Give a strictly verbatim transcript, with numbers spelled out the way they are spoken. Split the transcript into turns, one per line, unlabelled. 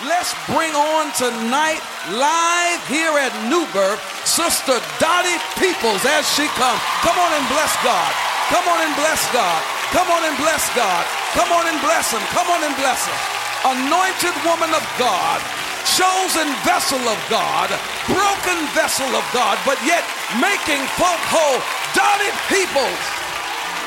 Let's bring on tonight, live here at Newburgh, Sister Dottie Peoples as she comes. Come on and bless God. Come on and bless God. Come on and bless God. Come on and bless him. Come on and bless him. Anointed woman of God, chosen vessel of God, broken vessel of God, but yet making folk whole. Dottie Peoples.